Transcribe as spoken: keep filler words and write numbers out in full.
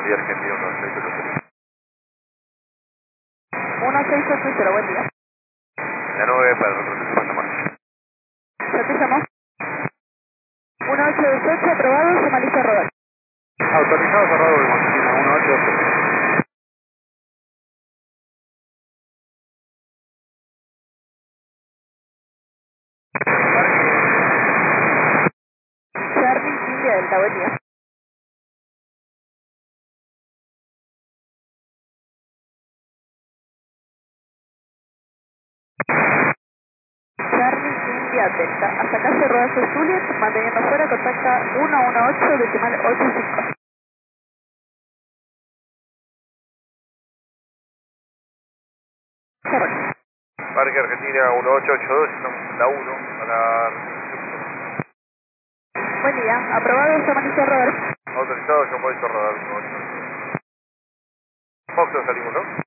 buen día, Argentina uno seis ocho cero. uno seis ocho cero, buen día. La nueve para el retroceso Santa Marta. ¿Ya te llamó? uno ocho dos ocho, aprobado, se malicia rodar. Autorizado cerrado de Argentina uno ocho dos ocho. Charlie, India Delta, buen día. Charlie, India Delta. Hasta acá se rodazo Juliet, manteniendo fuera, contacta uno uno ocho, decimal ocho cinco. Correcto. Parque Argentina uno ocho ocho dos, estamos en la uno para... Buen día, aprobado, se malicia rodar. Autorizado, yo puedo rodar uno ocho ocho dos. Fox salimos, ¿no?